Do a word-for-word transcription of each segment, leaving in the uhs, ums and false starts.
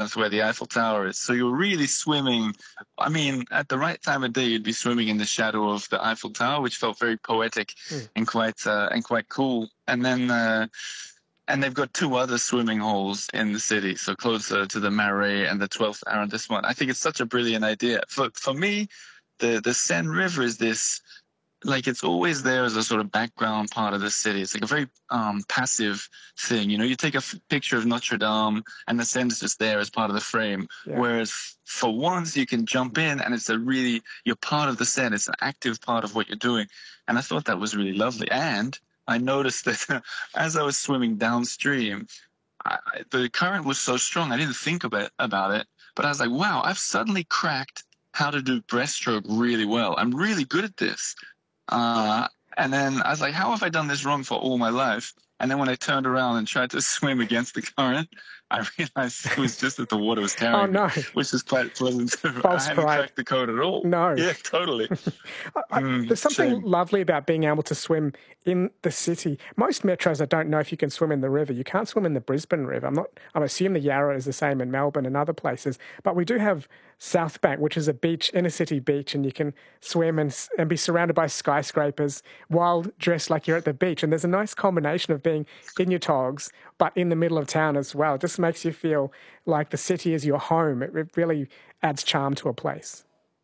that's where the Eiffel Tower is. So you're really swimming. I mean, at the right time of day, you'd be swimming in the shadow of the Eiffel Tower, which felt very poetic Mm. and quite uh, and quite cool. And then. Uh, And they've got two other swimming holes in the city, so closer to the Marais and the twelfth arrondissement. I think it's such a brilliant idea. For for me, the, the Seine River is this, like it's always there as a sort of background part of the city. It's like a very um, passive thing. You know, you take a f- picture of Notre Dame and the Seine's just there as part of the frame. Yeah. Whereas for once you can jump in and it's a really, you're part of the Seine. It's an active part of what you're doing. And I thought that was really lovely. And I noticed that as I was swimming downstream, I, the current was so strong, I didn't think about, about it. But I was like, wow, I've suddenly cracked how to do breaststroke really well. I'm really good at this. Uh, and then I was like, how have I done this wrong for all my life? And then when I turned around and tried to swim against the current, I realized it was just that the water was carrying Oh, no. me, which is quite pleasant. False I hadn't pride. cracked the code at all. No. Yeah, totally. I, I, Mm, there's something shame. lovely about being able to swim in the city. Most metros, I don't know if you can swim in the river. You can't swim in the Brisbane River. I'm not. I assume the Yarra is the same in Melbourne and other places. But we do have South Bank, which is a beach, inner city beach, and you can swim and and be surrounded by skyscrapers while dressed like you're at the beach. And there's a nice combination of being in your togs, but in the middle of town as well. It just makes you feel like the city is your home. It, it really adds charm to a place.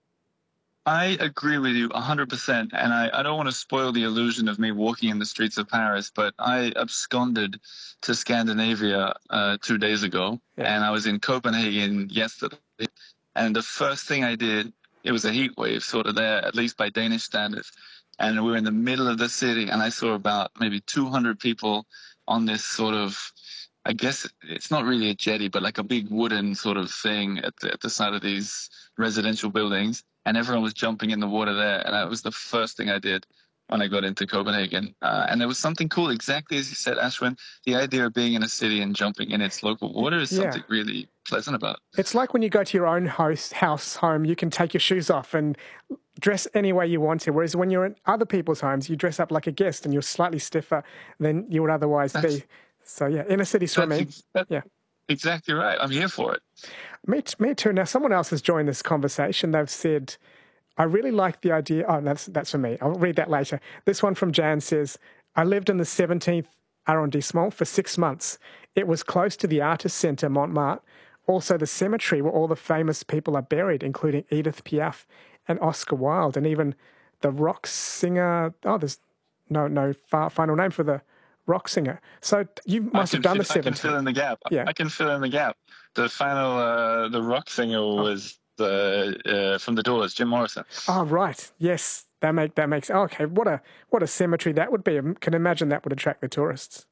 I agree with you one hundred percent. And I, I don't want to spoil the illusion of me walking in the streets of Paris, but I absconded to Scandinavia uh, two days ago. Yeah. And I was in Copenhagen yesterday. And the first thing I did, it was a heat wave sort of there, at least by Danish standards. And we were in the middle of the city, and I saw about maybe two hundred people on this sort of, I guess it's not really a jetty, but like a big wooden sort of thing at the, at the side of these residential buildings. And everyone was jumping in the water there. And that was the first thing I did when I got into Copenhagen. Uh, and there was something cool, exactly as you said, Ashwin. The idea of being in a city and jumping in its local water is Yeah. something really pleasant about it. It's like when you go to your own house, house, home, you can take your shoes off and dress any way you want to. Whereas when you're in other people's homes, you dress up like a guest and you're slightly stiffer than you would otherwise That's, be. So, yeah, inner city swimming. that's, that's Yeah. exactly right. I'm here for it. Me, t- me too. Now, someone else has joined this conversation. They've said, I really like the idea. Oh, that's, that's for me. I'll read that later. This one from Jan says, I lived in the seventeenth arrondissement for six months. It was close to the Artist Centre, Montmartre. Also, the cemetery where all the famous people are buried, including Edith Piaf and Oscar Wilde, and even the rock singer. Oh, there's no no fa- final name for the rock singer. So you must I have can, done the fi- I can seventeenth. fill in the gap. Yeah. I can fill in the gap. The final, uh, the rock singer was the uh, from the Doors, Jim Morrison. Oh, right. Yes, that make that makes. Oh, okay, what a what a cemetery that would be. I can imagine that would attract the tourists.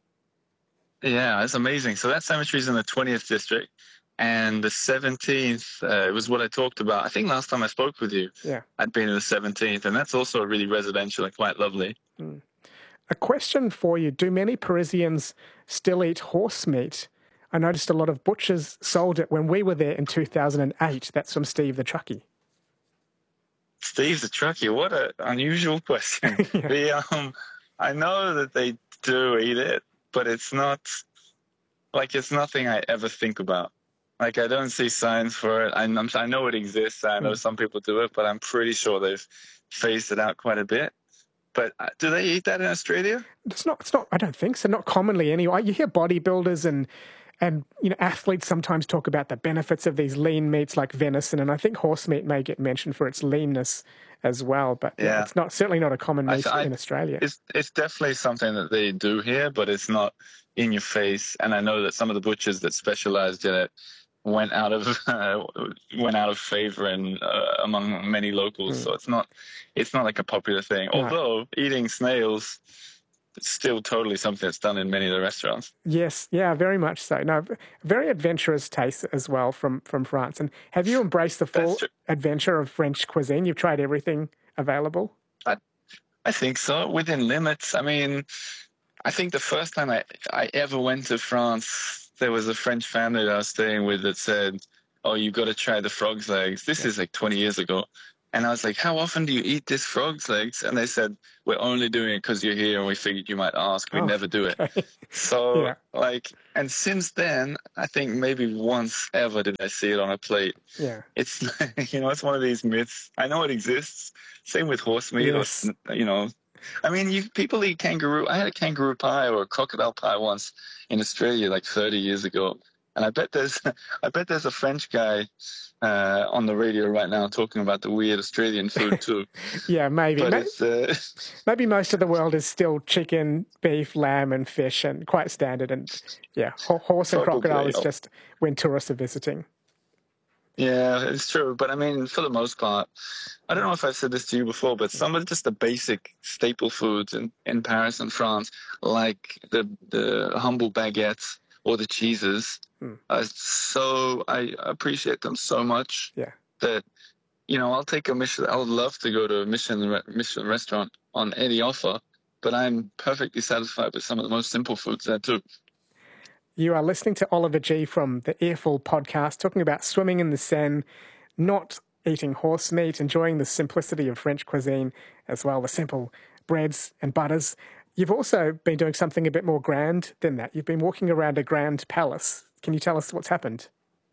Yeah, it's amazing. So that cemetery is in the twentieth district, and the seventeenth uh, was what I talked about. I think last time I spoke with you, Yeah. I'd been in the seventeenth, and that's also really residential and quite lovely. Mm. A question for you: do many Parisians still eat horse meat? I noticed a lot of butchers sold it when we were there in two thousand eight. That's from Steve the Truckie. Steve the Truckie, what an unusual question. Yeah. The, um, I know that they do eat it, but it's not, like, it's nothing I ever think about. Like, I don't see signs for it. I, I'm, I know it exists. I know Mm. some people do it, but I'm pretty sure they've phased it out quite a bit. But uh, do they eat that in Australia? It's not. It's not. I don't think so. Not commonly, anyway. You hear bodybuilders and and you know athletes sometimes talk about the benefits of these lean meats like venison, and I think horse meat may get mentioned for its leanness as well. But yeah, Yeah. it's not certainly not a common I, meat I, in Australia. it's it's definitely something that they do here, but it's not in your face. And I know that some of the butchers that specialized in it went out of uh, went out of favor and uh, among many locals. Mm. So it's not it's not like a popular thing. No. Although eating snails is still totally something that's done in many of the restaurants. Yes, yeah, very much so. No, very adventurous taste as well from from France. And have you embraced the full That's true. adventure of French cuisine? You've tried everything available. I I think so, within limits. I mean, I think the first time I, I ever went to France, there was a French family that I was staying with that said, oh, you got to try the frog's legs. This Yeah. is like twenty years ago. And I was like, how often do you eat this frog's legs? And they said, we're only doing it because you're here and we figured you might ask. We Oh, never do it. okay. So, Yeah. like, and since then, I think maybe once ever did I see it on a plate. Yeah. It's, you know, it's one of these myths. I know it exists. Same with horse meat, Yes. or, you know, I mean, you people eat kangaroo. I had a kangaroo pie or a crocodile pie once in Australia, like thirty years ago. And I bet there's, I bet there's a French guy uh, on the radio right now talking about the weird Australian food too. Yeah, maybe. But maybe. it's, uh, Maybe most of the world is still chicken, beef, lamb, and fish, and quite standard. And yeah, ho- horse and Probably, crocodile is oh. just when tourists are visiting. Yeah, it's true. But I mean, for the most part, I don't know if I've said this to you before, but some of just the basic staple foods in, in Paris and France, like the the humble baguettes or the cheeses, Mm. are so I appreciate them so much Yeah. that, you know, I'll take a Michelin. I would love to go to a Michelin re- Michelin restaurant on any offer, but I'm perfectly satisfied with some of the most simple foods there too. You are listening to Oliver G from the Earful podcast, talking about swimming in the Seine, not eating horse meat, enjoying the simplicity of French cuisine as well, the simple breads and butters. You've also been doing something a bit more grand than that. You've been walking around a grand palace. Can you tell us what's happened?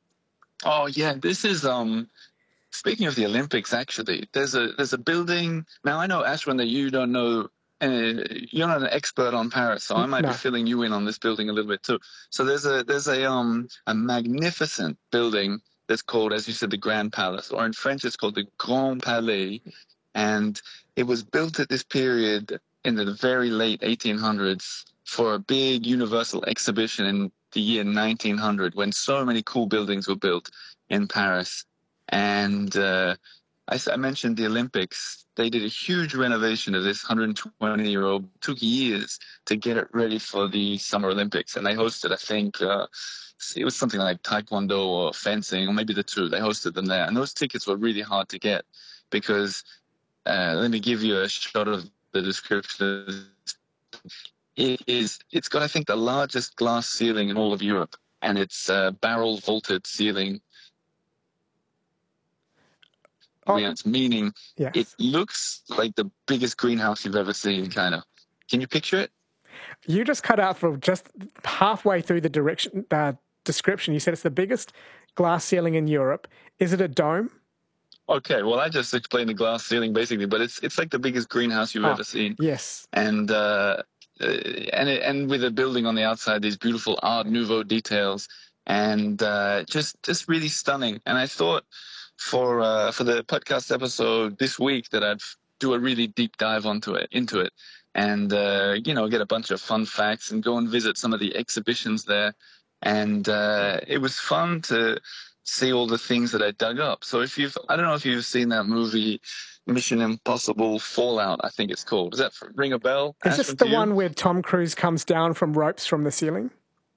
Oh yeah, this is um. Speaking of the Olympics, actually, there's a there's a building. Now I know, Ashwin, that you don't know. Uh, you're not an expert on Paris, so I might No. be filling you in on this building a little bit too. So there's a there's a um a magnificent building that's called, as you said, the Grand Palace, or in French it's called the Grand Palais, and it was built at this period in the very late eighteen hundreds for a big universal exhibition in the year nineteen hundred, when so many cool buildings were built in Paris. And uh, I, s- I mentioned the Olympics. They did a huge renovation of this one hundred twenty year old. It took years to get it ready for the Summer Olympics. And they hosted, I think, uh, it was something like Taekwondo or fencing, or maybe the two. They hosted them there. And those tickets were really hard to get because, uh, let me give you a shot of the description. It is, it's got, I think, the largest glass ceiling in all of Europe. And it's a barrel vaulted ceiling. Oh, It's meaning yes. it looks like the biggest greenhouse you've ever seen, kind of. Can you picture it? You just cut out for just halfway through the direction uh, description. You said it's the biggest glass ceiling in Europe. Is it a dome? Okay, well, I just explained the glass ceiling basically, but it's it's like the biggest greenhouse you've Oh, ever seen, yes. and uh, uh, and it, and with a building on the outside, these beautiful Art Nouveau details, and uh, just just really stunning. And I thought for uh, for the podcast episode this week that I'd do a really deep dive onto it, into it, and uh, you know, get a bunch of fun facts and go and visit some of the exhibitions there. And uh, it was fun to see all the things that I dug up. So if you've, I don't know if you've seen that movie, Mission Impossible Fallout, I think it's called. Does that ring a bell? Is this Ashwin, the to you? one where Tom Cruise comes down from ropes from the ceiling?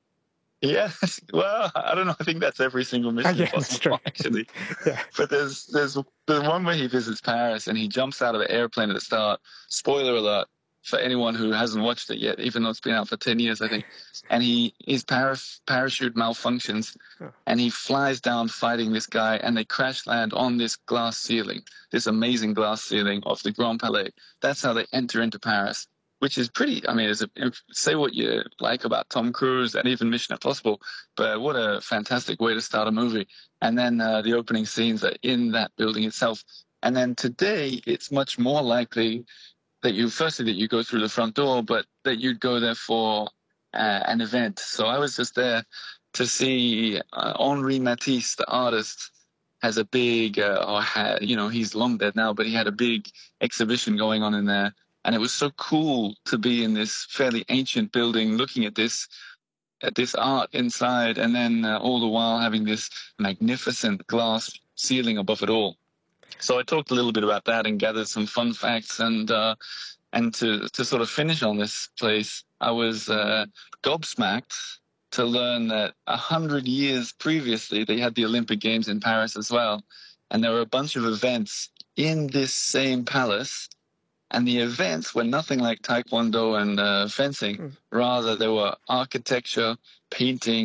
Yes. Well, I don't know. I think that's every single Mission Oh, yeah, that's Impossible, true. actually. Yeah. But there's there's the one where he visits Paris and he jumps out of the airplane at the start. Spoiler alert for anyone who hasn't watched it yet, even though it's been out for ten years, I think. And he his paras, parachute malfunctions, Oh. and he flies down fighting this guy, and they crash land on this glass ceiling, this amazing glass ceiling of the Grand Palais. That's how they enter into Paris, which is pretty. I mean, it's a, say what you like about Tom Cruise and even Mission Impossible, but what a fantastic way to start a movie. And then uh, the opening scenes are in that building itself. And then today, it's much more likely that you, firstly, that you go through the front door, but that you'd go there for uh, an event. So I was just there to see uh, Henri Matisse, the artist, has a big, uh, or had, you know, he's long dead now, but he had a big exhibition going on in there. And it was so cool to be in this fairly ancient building, looking at this at this art inside, and then uh, all the while having this magnificent glass ceiling above it all. So I talked a little bit about that and gathered some fun facts, and uh, and to to sort of finish on this place, I was uh, gobsmacked to learn that a hundred years previously they had the Olympic Games in Paris as well, and there were a bunch of events in this same palace. And the events were nothing like Taekwondo and uh, fencing. Mm. Rather, they were architecture, painting,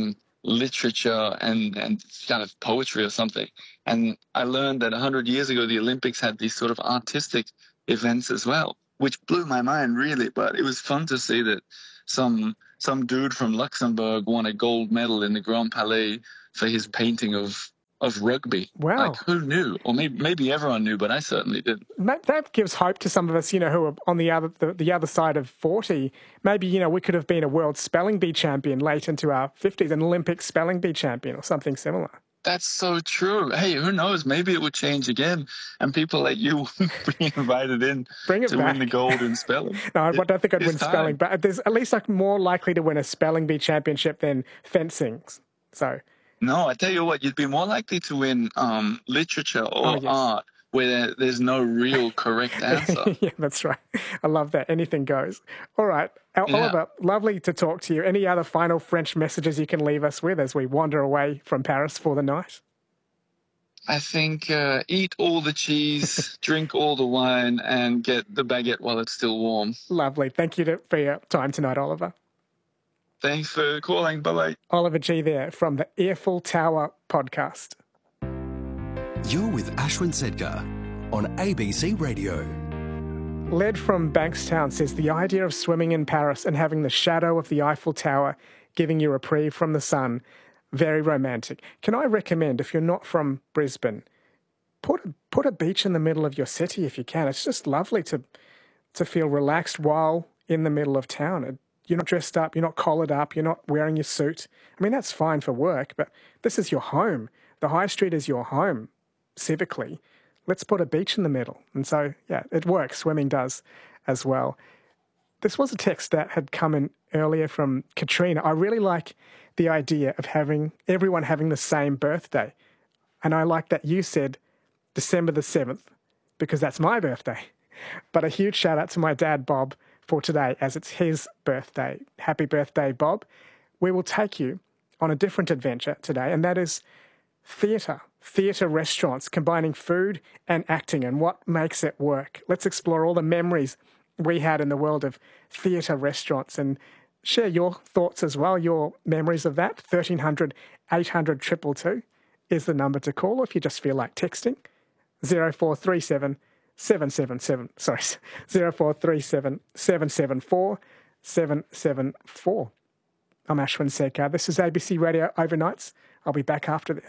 literature and, and kind of poetry or something. And I learned that one hundred years ago, the Olympics had these sort of artistic events as well, which blew my mind, really. But it was fun to see that some some dude from Luxembourg won a gold medal in the Grand Palais for his painting of of rugby. Wow. Like, who knew? Or maybe maybe everyone knew, but I certainly didn't. That, that gives hope to some of us, you know, who are on the other the, the other side of forty. Maybe, you know, we could have been a world spelling bee champion late into our fifties, an Olympic spelling bee champion or something similar. That's so true. Hey, who knows? Maybe it would change again, and people like you would be invited in Bring it to back. win the gold in spelling. No, I don't think I'd It's win spelling, time. but there's at least like more likely to win a spelling bee championship than fencing. So, No, I tell you what, you'd be more likely to win um, literature or Oh, yes. art where there, there's no real correct answer. yeah, that's right. I love that. Anything goes. All right. Al- Yeah. Oliver, lovely to talk to you. Any other final French messages you can leave us with as we wander away from Paris for the night? I think uh, eat all the cheese, drink all the wine, and get the baguette while it's still warm. Lovely. Thank you to, for your time tonight, Oliver. Thanks for calling. Bye-bye. Oliver G there from the Eiffel Tower podcast. You're with Ashwin Sedkar on A B C Radio. Led from Bankstown says the idea of swimming in Paris and having the shadow of the Eiffel Tower giving you reprieve from the sun, very romantic. Can I recommend, if you're not from Brisbane, put a, put a beach in the middle of your city if you can. It's just lovely to to feel relaxed while in the middle of town. You're not dressed up, you're not collared up, you're not wearing your suit. I mean, that's fine for work, but this is your home. The high street is your home, civically. Let's put a beach in the middle. And so, yeah, it works. Swimming does as well. This was a text that had come in earlier from Katrina. I really like the idea of having everyone having the same birthday. And I like that you said December the seventh, because that's my birthday. But a huge shout out to my dad, Bob, for today, as it's his birthday. Happy birthday, Bob. We will take you on a different adventure today, and that is theatre. Theatre restaurants, combining food and acting, and what makes it work. Let's explore all the memories we had in the world of theatre restaurants and share your thoughts as well, your memories of that. thirteen hundred, eight hundred, two two two is the number to call, or if you just feel like texting, zero four three seven, seven seven seven, sorry, zero four three seven, seven seven four, seven seven four. I'm Ashwin Sedkar. This is A B C Radio Overnights. I'll be back after this.